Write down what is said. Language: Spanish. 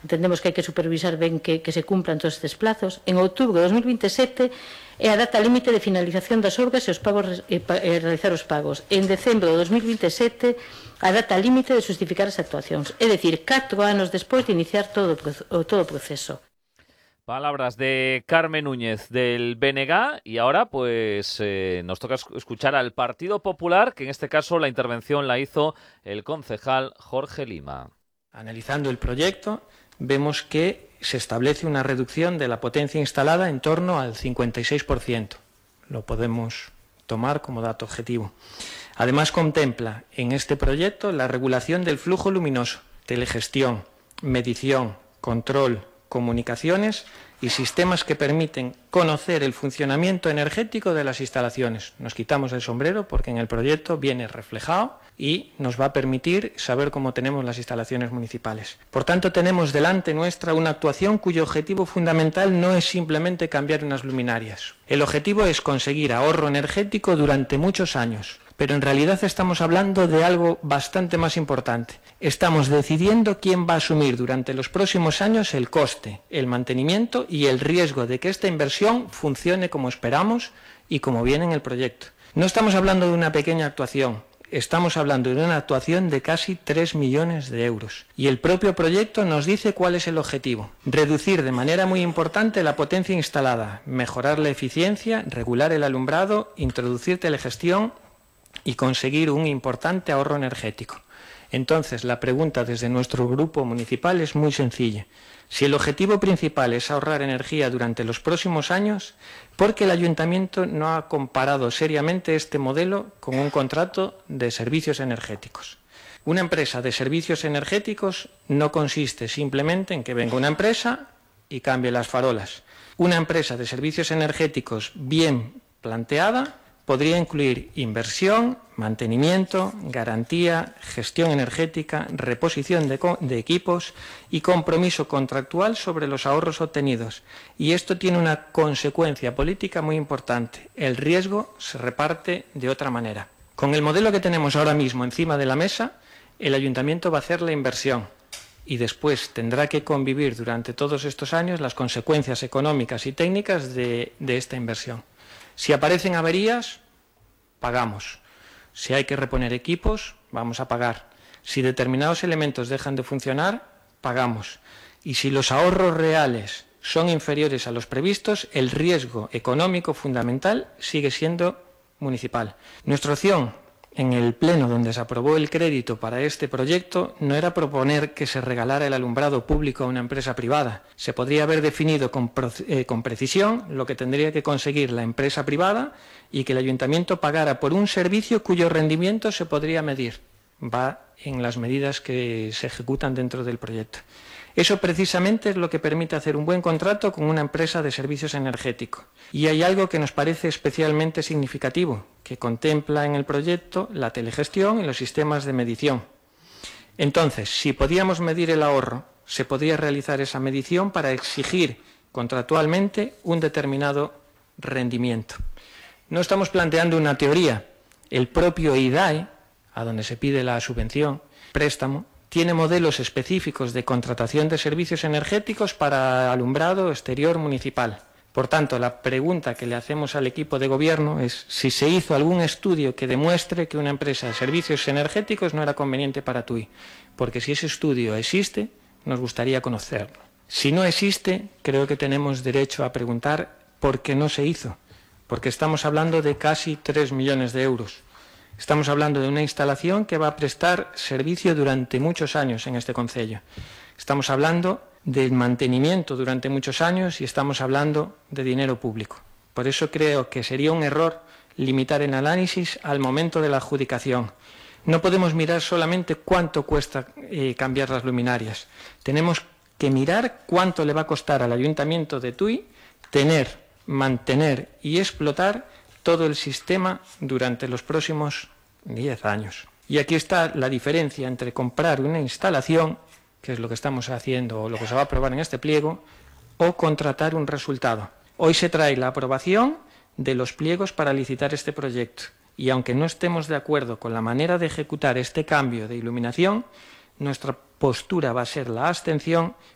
entendemos que hai que supervisar ben que se cumplan todos estes plazos. En outubro de 2027 é a data límite de finalización das obras e os pagos, realizar os pagos. En decembro de 2027 a data límite de justificar as actuacións. É dicir, 4 anos despois de iniciar todo o proceso. Palabras de Carmen Núñez del BNG y ahora pues nos toca escuchar al Partido Popular, que en este caso la intervención la hizo el concejal Jorge Lima. Analizando el proyecto, vemos que se establece una reducción de la potencia instalada en torno al 56%. Lo podemos tomar como dato objetivo. Además, contempla en este proyecto la regulación del flujo luminoso, telegestión, medición, control, comunicaciones y sistemas que permiten conocer el funcionamiento energético de las instalaciones. Nos quitamos el sombrero porque en el proyecto viene reflejado y nos va a permitir saber cómo tenemos las instalaciones municipales. Por tanto, tenemos delante nuestra una actuación cuyo objetivo fundamental no es simplemente cambiar unas luminarias. El objetivo es conseguir ahorro energético durante muchos años. Pero en realidad estamos hablando de algo bastante más importante. Estamos decidiendo quién va a asumir durante los próximos años el coste, el mantenimiento y el riesgo de que esta inversión funcione como esperamos y como viene en el proyecto. No estamos hablando de una pequeña actuación, estamos hablando de una actuación de casi 3 millones de euros. Y el propio proyecto nos dice cuál es el objetivo. Reducir de manera muy importante la potencia instalada, mejorar la eficiencia, regular el alumbrado, introducir telegestión y conseguir un importante ahorro energético. Entonces, la pregunta desde nuestro grupo municipal es muy sencilla. Si el objetivo principal es ahorrar energía durante los próximos años, ¿por qué el ayuntamiento no ha comparado seriamente este modelo con un contrato de servicios energéticos? Una empresa de servicios energéticos no consiste simplemente en que venga una empresa y cambie las farolas. Una empresa de servicios energéticos bien planteada podría incluir inversión, mantenimiento, garantía, gestión energética, reposición de equipos y compromiso contractual sobre los ahorros obtenidos. Y esto tiene una consecuencia política muy importante. El riesgo se reparte de otra manera. Con el modelo que tenemos ahora mismo encima de la mesa, el ayuntamiento va a hacer la inversión y después tendrá que convivir durante todos estos años las consecuencias económicas y técnicas de esta inversión. Si aparecen averías, pagamos. Si hay que reponer equipos, vamos a pagar. Si determinados elementos dejan de funcionar, pagamos. Y si los ahorros reales son inferiores a los previstos, el riesgo económico fundamental sigue siendo municipal. Nuestra opción en el pleno donde se aprobó el crédito para este proyecto no era proponer que se regalara el alumbrado público a una empresa privada. Se podría haber definido con precisión lo que tendría que conseguir la empresa privada y que el ayuntamiento pagara por un servicio cuyo rendimiento se podría medir. Va en las medidas que se ejecutan dentro del proyecto. Eso precisamente es lo que permite hacer un buen contrato con una empresa de servicios energéticos. Y hay algo que nos parece especialmente significativo, que contempla en el proyecto la telegestión y los sistemas de medición. Entonces, si podíamos medir el ahorro, se podría realizar esa medición para exigir contractualmente un determinado rendimiento. No estamos planteando una teoría. El propio IDAE, a donde se pide la subvención, préstamo, tiene modelos específicos de contratación de servicios energéticos para alumbrado exterior municipal. Por tanto, la pregunta que le hacemos al equipo de gobierno es si se hizo algún estudio que demuestre que una empresa de servicios energéticos no era conveniente para TUI. Porque si ese estudio existe, nos gustaría conocerlo. Si no existe, creo que tenemos derecho a preguntar por qué no se hizo. Porque estamos hablando de casi 3 millones de euros. Estamos hablando de una instalación que va a prestar servicio durante muchos años en este concello. Estamos hablando del mantenimiento durante muchos años y estamos hablando de dinero público. Por eso creo que sería un error limitar el análisis al momento de la adjudicación. No podemos mirar solamente cuánto cuesta cambiar las luminarias. Tenemos que mirar cuánto le va a costar al Ayuntamiento de Tui tener, mantener y explotar todo el sistema durante los próximos 10 años. Y aquí está la diferencia entre comprar una instalación, que es lo que estamos haciendo o lo que se va a aprobar en este pliego, o contratar un resultado. Hoy se trae la aprobación de los pliegos para licitar este proyecto. Y aunque no estemos de acuerdo con la manera de ejecutar este cambio de iluminación, nuestra postura va a ser la abstención